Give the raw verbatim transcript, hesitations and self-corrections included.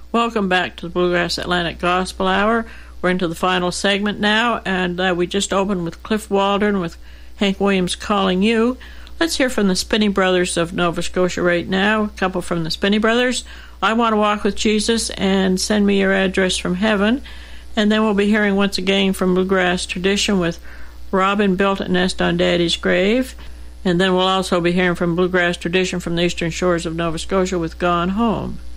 Welcome back to the Bluegrass Atlantic Gospel Hour. We're into the final segment now, and uh, we just opened with Cliff Waldron with Hank Williams Calling You. Let's hear from the Spinney Brothers of Nova Scotia right now. A couple from the Spinney Brothers. I Want to Walk with Jesus and Send Me Your Address from Heaven. And then we'll be hearing once again from Bluegrass Tradition with Robin Built a Nest on Daddy's Grave. And then we'll also be hearing from Bluegrass Tradition from the Eastern Shores of Nova Scotia with Gone Home.